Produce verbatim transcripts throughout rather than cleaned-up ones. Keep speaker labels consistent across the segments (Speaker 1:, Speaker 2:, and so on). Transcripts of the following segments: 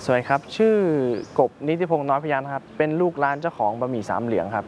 Speaker 1: สวัสดีครับชื่อกบนิติพงษ์น้อยพยัญชนะครับเป็นลูกร้านเจ้าของบะหมี่สามเหลี่ยมครับ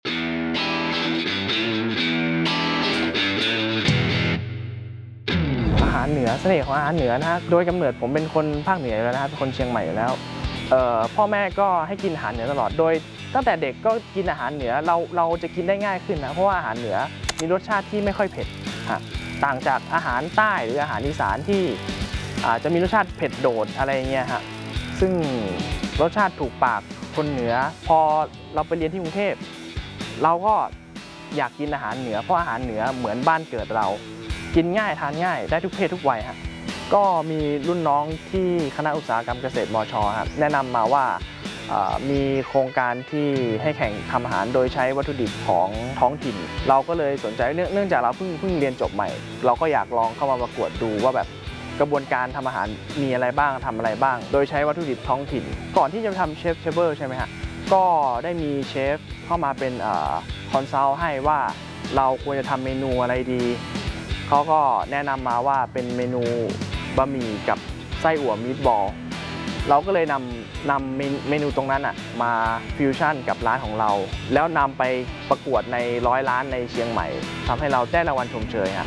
Speaker 1: อาหารเหนือเสน่ห์ของอาหารเหนือนะฮะโดยกำเนิดผมเป็นคนภาคเหนืออยู่แล้วนะครับเป็นคนเชียงใหม่อยู่แล้วพ่อแม่ก็ให้กินอาหารเหนือตลอดโดยตั้งแต่เด็กก็กินอาหารเหนือเราเราจะกินได้ง่ายขึ้นนะเพราะว่าอาหารเหนือมีรสชาติที่ไม่ค่อยเผ็ดฮะต่างจากอาหารใต้หรืออาหารอีสานที่อาจจะมีรสชาติเผ็ดโดดอะไรเงี้ยฮะซึ่งรสชาติถูกปากคนเหนือพอเราไปเรียนที่กรุงเทพเราก็อยากกินอาหารเหนือเพราะอาหารเหนือเหมือนบ้านเกิดเรากินง่ายทานง่ายได้ทุกเพศทุกวัยฮะก็มีรุ่นน้องที่คณะอุตสาหกรรมเกษตรมช.ครับแนะนำมาว่ามีโครงการที่ให้แข่งทำอาหารโดยใช้วัตถุดิบของท้องถิ่นเราก็เลยสนใจเนื่องจากเราเพิ่งเพิ่งเรียนจบใหม่เราก็อยากลองเข้ามาประกวดดูว่าแบบกระบวนการทำอาหารมีอะไรบ้างทำอะไรบ้างโดยใช้วัตถุดิบท้องถิ่นก่อนที่จะทำเชฟเชฟเบอร์ใช่ไหมฮะก็ได้มีเชฟเข้ามาเป็นคอนซัลท์ให้ว่าเราควรจะทำเมนูอะไรดีเขาก็แนะนำมาว่าเป็นเมนูบะหมี่กับไส้อั่วมีทบอลเราก็เลยนำนำเมนูตรงนั้นอ่ะมาฟิวชั่นกับร้านของเราแล้วนำไปประกวดในร้อยร้านในเชียงใหม่ทำให้เราได้รางวัลชมเชยครับ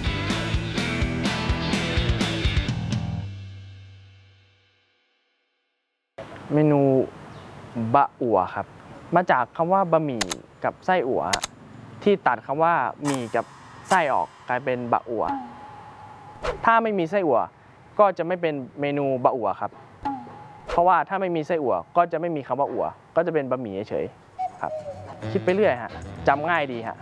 Speaker 1: เมนูบะอั่วครับมาจากคำว่าบะหมี่กับไส้อั่วที่ตัดคำว่าหมี่กับไส้ออกกลายเป็นบะอั่วถ้าไม่มีไส้อั่วก็จะไม่เป็นเมนูบะอั่วครับเพราะว่าถ้าไม่มีไส้อั่วก็จะไม่มีคำว่าอั่วก็จะเป็นบะหมี่เฉยๆครับคิดไปเรื่อยฮะจำง่ายดีฮะ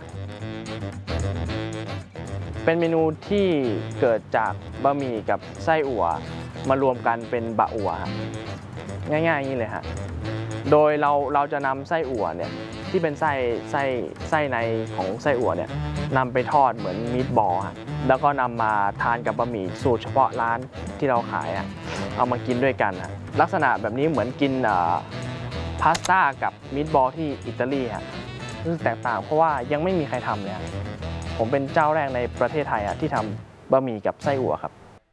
Speaker 1: เป็นเมนูที่เกิดจากบะหมี่กับไส้อั่วมารวมกันเป็นบะอั่วง่ายๆอย่างนี้เลยฮะโดยเราเราจะนำไส้อั่วเนี่ยที่เป็นไส้ไส้ไส้ในของไส้อั่วเนี่ยนำไปทอดเหมือนมีทบอลแล้วก็นำมาทานกับบะหมี่สูตรเฉพาะร้านที่เราขายเอามากินด้วยกันลักษณะแบบนี้เหมือนกินพาสต้ากับมีทบอลที่อิตาลีฮะรู้สึกแตกต่างเพราะว่ายังไม่มีใครทำเลยผมเป็นเจ้าแรกในประเทศไทยที่ทำบะหมี่กับไส้อั่วครับ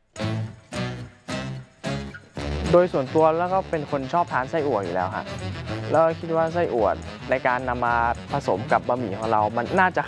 Speaker 1: โดยส่วนตัวแล้วก็เป็นคนชอบทานไส้อั่วอยู่แล้วฮะแล้วคิดว่าไส้อั่วในการนำมาผสมกับบะหมี่ของเรามันน่าจะ